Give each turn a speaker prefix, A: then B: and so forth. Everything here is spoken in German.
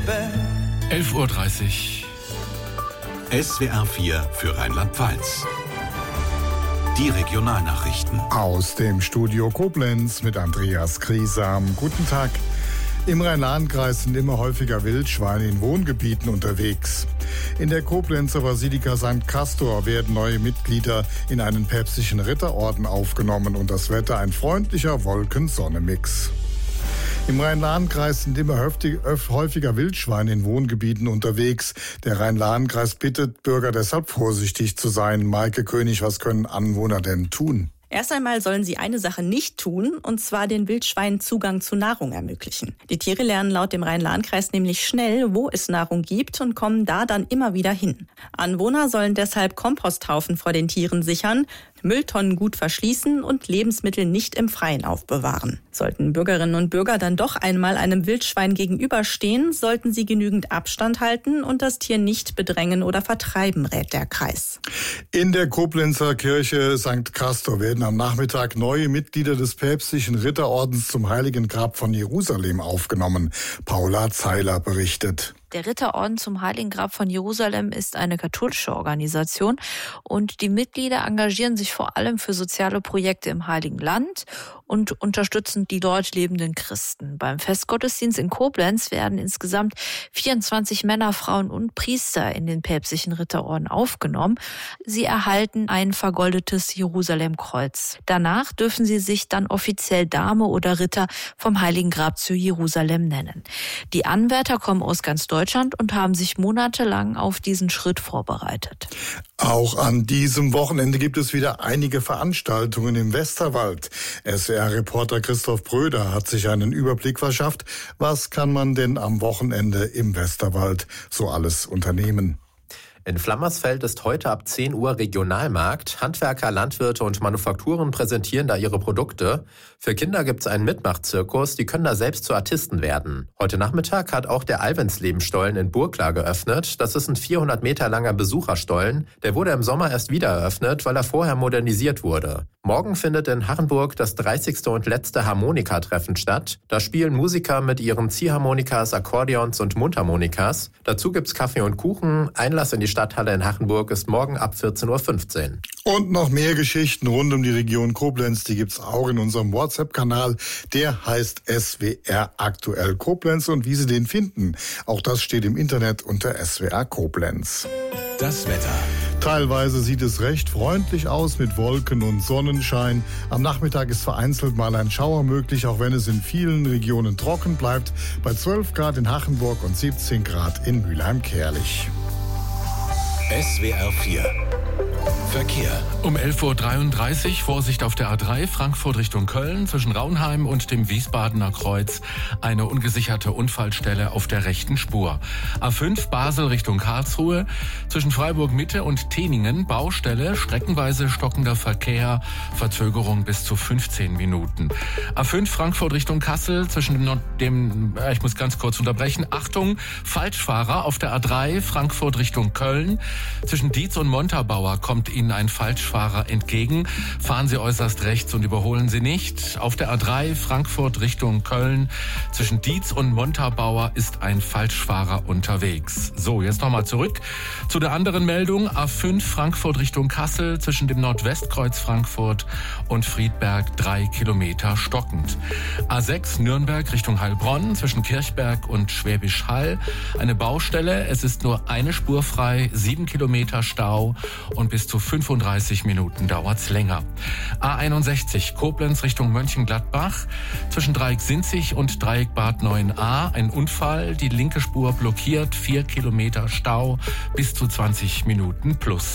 A: 11:30 Uhr.
B: SWR 4 für Rheinland-Pfalz. Die Regionalnachrichten.
C: Aus dem Studio Koblenz mit Andreas Griesam. Guten Tag. Im Rhein-Lahn-Kreis sind immer häufiger Wildschweine in Wohngebieten unterwegs. In der Koblenzer Basilika St. Castor werden neue Mitglieder in einen päpstlichen Ritterorden aufgenommen und das Wetter ein freundlicher Wolken-Sonne-Mix. Im Rhein-Lahn-Kreis sind immer häufiger Wildschweine in Wohngebieten unterwegs. Der Rhein-Lahn-Kreis bittet Bürger deshalb vorsichtig zu sein. Maike König, was können Anwohner denn tun?
D: Erst einmal sollen sie eine Sache nicht tun, und zwar den Wildschweinen Zugang zu Nahrung ermöglichen. Die Tiere lernen laut dem Rhein-Lahn-Kreis nämlich schnell, wo es Nahrung gibt und kommen da dann immer wieder hin. Anwohner sollen deshalb Komposthaufen vor den Tieren sichern, Mülltonnen gut verschließen und Lebensmittel nicht im Freien aufbewahren. Sollten Bürgerinnen und Bürger dann doch einmal einem Wildschwein gegenüberstehen, sollten sie genügend Abstand halten und das Tier nicht bedrängen oder vertreiben, rät der Kreis.
C: In der Koblenzer Kirche St. Castor werden am Nachmittag neue Mitglieder des päpstlichen Ritterordens zum Heiligen Grab von Jerusalem aufgenommen. Paula Zeiler berichtet.
E: Der Ritterorden zum Heiligen Grab von Jerusalem ist eine katholische Organisation und die Mitglieder engagieren sich vor allem für soziale Projekte im Heiligen Land und unterstützen die dort lebenden Christen. Beim Festgottesdienst in Koblenz werden insgesamt 24 Männer, Frauen und Priester in den päpstlichen Ritterorden aufgenommen. Sie erhalten ein vergoldetes Jerusalemkreuz. Danach dürfen sie sich dann offiziell Dame oder Ritter vom Heiligen Grab zu Jerusalem nennen. Die Anwärter kommen aus ganz Deutschland und haben sich monatelang auf diesen Schritt vorbereitet.
C: Auch an diesem Wochenende gibt es wieder einige Veranstaltungen im Westerwald. SWR-Reporter Christoph Bröder hat sich einen Überblick verschafft. Was kann man denn am Wochenende im Westerwald so alles unternehmen?
F: In Flammersfeld ist heute ab 10 Uhr Regionalmarkt. Handwerker, Landwirte und Manufakturen präsentieren da ihre Produkte. Für Kinder gibt's einen Mitmachzirkus, die können da selbst zu Artisten werden. Heute Nachmittag hat auch der Alvensleben-Stollen in Burgla geöffnet. Das ist ein 400 Meter langer Besucherstollen. Der wurde im Sommer erst wieder eröffnet, weil er vorher modernisiert wurde. Morgen findet in Hachenburg das 30. und letzte Harmonikatreffen statt. Da spielen Musiker mit ihren Ziehharmonikas, Akkordeons und Mundharmonikas. Dazu gibt's Kaffee und Kuchen. Einlass in die Stadthalle in Hachenburg ist morgen ab 14:15 Uhr.
C: Und noch mehr Geschichten rund um die Region Koblenz, die gibt's auch in unserem WhatsApp-Kanal. Der heißt SWR Aktuell Koblenz, und wie Sie den finden, auch das steht im Internet unter SWR Koblenz.
B: Das Wetter.
C: Teilweise sieht es recht freundlich aus mit Wolken und Sonnenschein. Am Nachmittag ist vereinzelt mal ein Schauer möglich, auch wenn es in vielen Regionen trocken bleibt. Bei 12 Grad in Hachenburg und 17 Grad in Mülheim-Kärlich.
B: SWR 4 Verkehr.
A: Um 11:33 Uhr Vorsicht auf der A3 Frankfurt Richtung Köln zwischen Raunheim und dem Wiesbadener Kreuz. Eine ungesicherte Unfallstelle auf der rechten Spur. A5 Basel Richtung Karlsruhe zwischen Freiburg Mitte und Teningen Baustelle, streckenweise stockender Verkehr, Verzögerung bis zu 15 Minuten. A5 Frankfurt Richtung Kassel zwischen ich muss ganz kurz unterbrechen. Achtung, Falschfahrer auf der A3 Frankfurt Richtung Köln. Zwischen Dietz und Montabaur kommt Ihnen ein Falschfahrer entgegen. Fahren Sie äußerst rechts und überholen Sie nicht. Auf der A3 Frankfurt Richtung Köln zwischen Dietz und Montabaur ist ein Falschfahrer unterwegs. So, jetzt nochmal zurück zu der anderen Meldung. A5 Frankfurt Richtung Kassel zwischen dem Nordwestkreuz Frankfurt und Friedberg 3 Kilometer stockend. A6 Nürnberg Richtung Heilbronn zwischen Kirchberg und Schwäbisch Hall eine Baustelle. Es ist nur eine Spur frei, 7 Kilometer Stau und bis zu 35 Minuten dauert's länger. A61 Koblenz Richtung Mönchengladbach zwischen Dreieck Sinzig und Dreieck Bad 9a ein Unfall. Die linke Spur blockiert, 4 Kilometer Stau bis zu 20 Minuten plus.